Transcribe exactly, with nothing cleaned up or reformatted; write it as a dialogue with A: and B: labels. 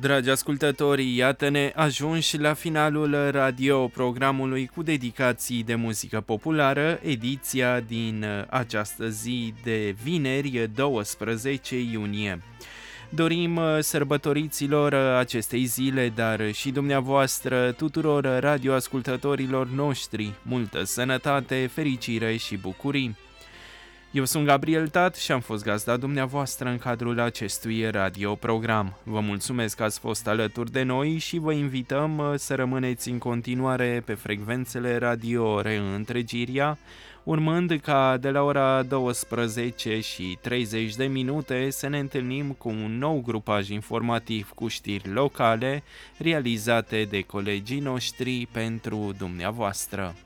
A: Dragi ascultători, iată-ne ajunși la finalul radio-programului cu dedicații de muzică populară, ediția din această zi de vineri, douăsprezece iunie. Dorim sărbătoriților acestei zile, dar și dumneavoastră, tuturor radioascultătorilor noștri, multă sănătate, fericire și bucurii. Eu sunt Gabriel Tat și am fost gazda dumneavoastră în cadrul acestui radioprogram. Vă mulțumesc că ați fost alături de noi și vă invităm să rămâneți în continuare pe frecvențele radio Reîntregirea, urmând ca de la ora douăsprezece și treizeci de minute să ne întâlnim cu un nou grupaj informativ cu știri locale realizate de colegii noștri pentru dumneavoastră.